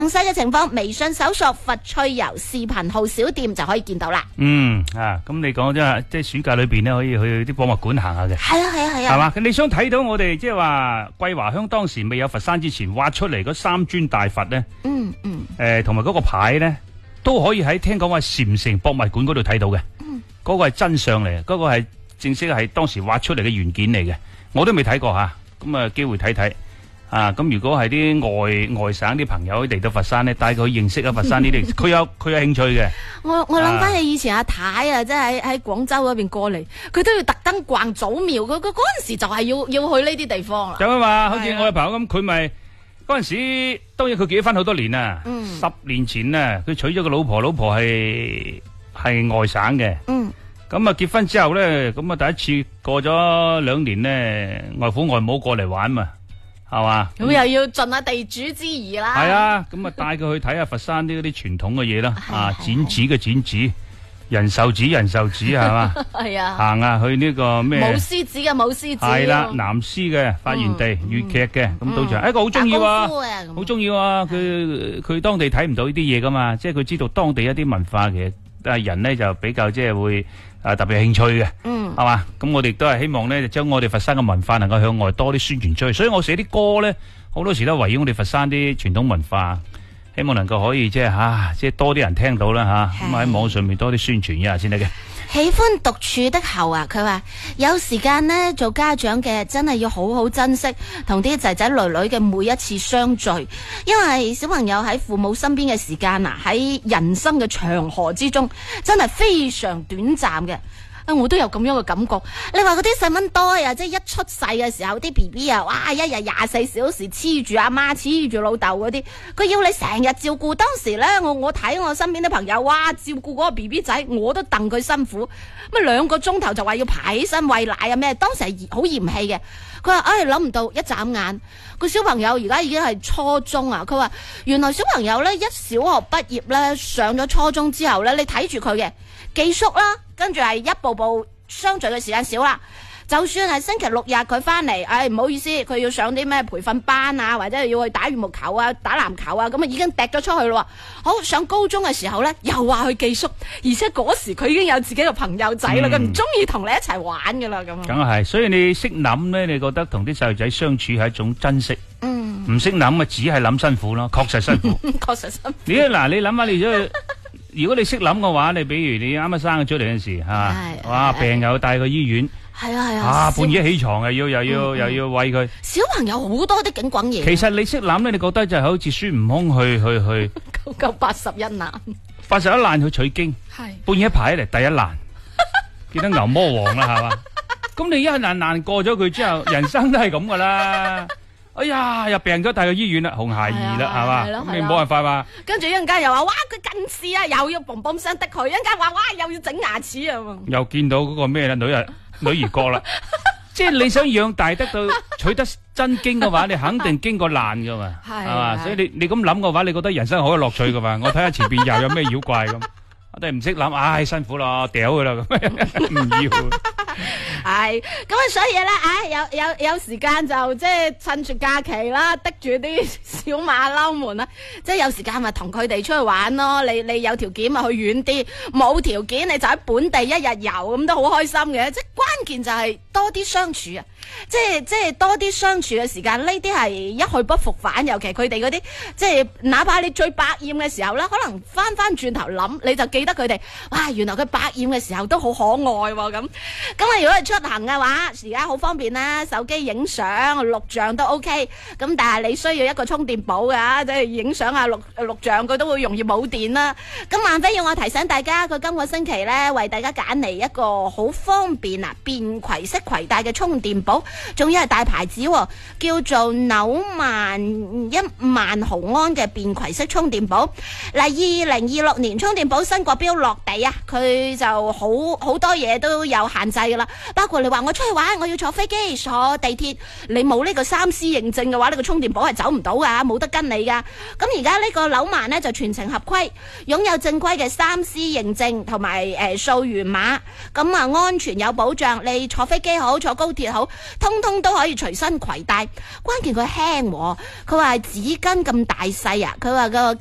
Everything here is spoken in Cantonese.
詳細嘅情況，微信搜索佛趣遊視頻號小店就可以見到啦。 咁你講即係暑假裏邊咧，可以去啲博物館行下嘅。 係啊， 係嘛？你想睇到我哋即係話桂華鄉當時未有佛山之前挖出嚟嗰三尊大佛咧？同埋嗰個牌咧，都可以喺聽講話禪城博物館嗰度睇到嘅。嗰個係真相嚟，嗰個係正式係當時挖出嚟嘅原件嚟嘅。我都未睇過吓，咁啊機會睇睇。咁如果係啲外省啲朋友嚟到佛山咧，帶佢認識佛山呢啲，佢有興趣嘅。 我諗翻起以前阿太啊，即係喺廣州嗰邊過嚟，佢都要特登逛祖廟，佢嗰陣時就係要去呢啲地方啦。 有啊嘛，好似我嘅朋友咁，佢咪嗰陣時，當然佢結咗婚好多年啦，10年前啊，佢娶咗個老婆，老婆係外省嘅。咁啊結婚之後咧，咁啊第一次過咗2年咧，外父外母過嚟玩嘛。係嘛？ 咁又要盡下地主之誼啦。 係啊，咁啊帶佢去睇下佛山啲嗰啲傳統嘅嘢啦。剪紙嘅剪紙，人壽紙係嘛？係啊。行啊，去呢個咩？舞獅子嘅舞獅子。係啦，南獅嘅發源地，粵劇嘅。咁到場，一個好中意喎，好中意喎。佢當地睇唔到呢啲嘢噶嘛，即係佢知道當地一啲文化嘅人咧就比較即係會特別興趣嘅。係嘛？咁我哋都係希望咧，將我哋佛山嘅文化能夠向外多啲宣傳出去。所以我寫啲歌咧，好多時都圍繞我哋佛山啲傳統文化，希望能夠可以即係多啲人聽到啦吓。咁喺網上面多啲宣傳一下先得嘅。 喜歡獨處的后啊，佢話有時間呢，做家長嘅真係要好好珍惜同啲仔仔女女嘅每一次相聚，因為小朋友喺父母身邊嘅時間啊，喺人生嘅長河之中，真係非常短暫嘅。我都有咁樣嘅感覺。你話嗰啲細蚊多啊，即係一出世嘅時候，啲 BB 啊，哇，一日24小時黐住阿媽，黐住老豆嗰啲，佢要你成日照顧。當時咧，我睇我身邊啲朋友，哇，照顧嗰個 BB 仔，我都戥佢辛苦。咁2個鐘頭就話要爬起身餵奶啊咩？當時係好嫌棄嘅。佢話諗唔到，一眨眼個小朋友而家已經係初中啊。佢話原來小朋友咧，一小學畢業咧，上咗初中之後咧，你睇住佢嘅寄宿啦，跟住係一步步相聚嘅時間少啦。就算係星期6日佢翻嚟，唔好意思，佢要上啲咩培訓班啊，或者要去打羽毛球啊、打籃球啊，咁啊已經趯咗出去咯。好，上高中嘅時候咧，又話去寄宿，而且嗰時佢已經有自己嘅朋友仔啦，佢唔中意同你一齊玩噶啦咁。 梗係，所以你識諗咧，你覺得同啲細路仔相處係一種珍惜。唔識諗啊，只係諗辛苦咯，確實辛苦。 確實辛苦。 你諗下，如果你識諗嘅話，你比如你啱啱生咗出嚟嗰陣時，哇，病又帶去醫院。係啊，半夜起床又要餵佢。小朋友好多啲景滾嘢。 其實你識諗咧，你覺得就係好似孫悟空去救81難。 81難去取經，半夜爬起嚟第一難，見到牛魔王啦，係嘛？咁你一難過咗佢之後，人生都係咁噶啦。哎呀，又病咗，帶去醫院啦，紅孩兒啦，係嘛？咁你冇辦法嘛？ 跟住一陣間又話，哇，佢近視啊，又要嘣嘣聲的佢，一陣間話，哇，又要整牙齒啊， 又見到嗰個咩啦，女兒國啦。即係你想養大得到取得真經嘅話，你肯定經過難噶嘛，係嘛？所以你咁諗嘅話，你覺得人生好有樂趣噶嘛？我睇下前邊又有咩妖怪咁，我哋唔識諗，唉，辛苦咯，掉佢啦咁，唔要。 係咁啊，所以咧，有時間就即係趁住假期啦，逼住啲小馬騮們啦，即係有時間咪同佢哋出去玩咯。你有條件咪去遠啲，冇條件你就喺本地一日遊咁都好開心嘅。即係關鍵就係多啲相處啊！即係多啲相處嘅時間，呢啲係一去不復返。尤其佢哋嗰啲，即係哪怕你最百厭嘅時候啦，可能翻轉頭諗，你就記得佢哋。哇，原來佢百厭嘅時候都好可愛喎咁。咁啊，如果係出行嘅話，而家好方便啦，手機影相、錄像都 OK。咁但係你需要一個充電寶㗎，即係影相啊、錄像佢都會容易冇電啦。咁萬非要我提醒大家，佢今個星期咧為大家揀嚟一個好方便啊、便攜式攜帶嘅充電寶。仲要係大牌子，叫做紐曼10000毫安嘅便攜式充電寶。嗱，2026年充電寶新國標落地啊，佢就好多嘢都有限制噶啦，包括你話我出去玩，我要坐飛機、坐地鐵，你冇呢個3C 認證嘅話，呢個充電寶係走唔到噶，冇得跟你噶。咁而家呢個紐曼呢，就全程合規，擁有正規嘅3C 認證同埋掃源碼，咁啊安全有保障。你坐飛機好，坐高鐵好， 通通都可以隨身攜帶。關鍵佢輕，佢話係紙巾咁大細啊，佢話個